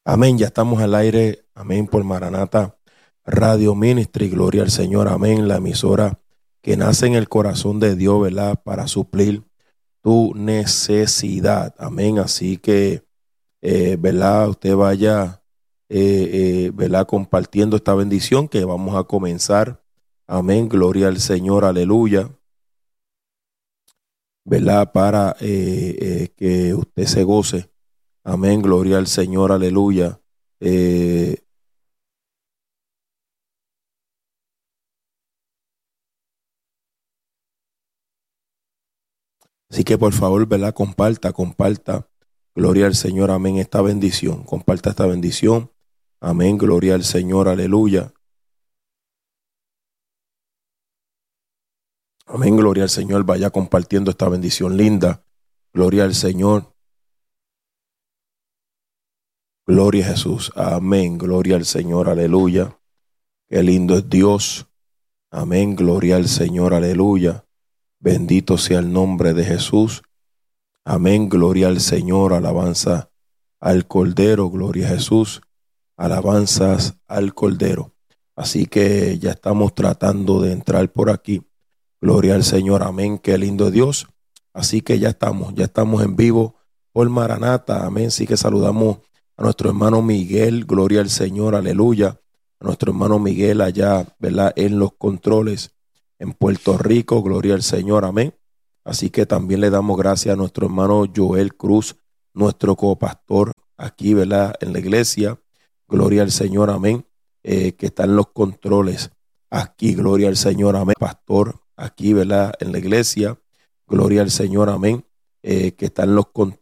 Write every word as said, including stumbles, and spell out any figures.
Amén, ya estamos al aire, amén, por Maranata Radio Ministry, gloria al Señor, amén, la emisora que nace en el corazón de Dios, ¿verdad? Para suplir tu necesidad, amén, así que, eh, ¿verdad? Usted vaya, eh, eh, ¿verdad? Compartiendo esta bendición que vamos a comenzar, amén, gloria al Señor, aleluya, ¿verdad? Para eh, eh, que usted se goce, amén, gloria al Señor, aleluya. Eh, Así que por favor, ¿verdad? Comparta, comparta. Gloria al Señor, amén, esta bendición. Comparta esta bendición. Amén, gloria al Señor, aleluya. Amén, gloria al Señor. Vaya compartiendo esta bendición linda. Gloria al Señor. Gloria a Jesús. Amén, gloria al Señor, aleluya. Qué lindo es Dios. Amén, gloria al Señor, aleluya. Bendito sea el nombre de Jesús. Amén, gloria al Señor, alabanza al Cordero, gloria a Jesús, alabanzas al Cordero. Así que ya estamos tratando de entrar por aquí. Gloria al Señor, amén, qué lindo Dios. Así que ya estamos, ya estamos en vivo por Maranata, amén. Así que saludamos a nuestro hermano Miguel, gloria al Señor, aleluya. A nuestro hermano Miguel allá, ¿verdad? En los controles en Puerto Rico, gloria al Señor, amén. Así que también le damos gracias a nuestro hermano Joel Cruz, nuestro copastor aquí, ¿verdad? En la iglesia. Gloria al Señor, amén. Eh, que está en los controles aquí, gloria al Señor, amén. Pastor aquí, ¿verdad? En la iglesia. Gloria al Señor, amén. Eh, que está en los controles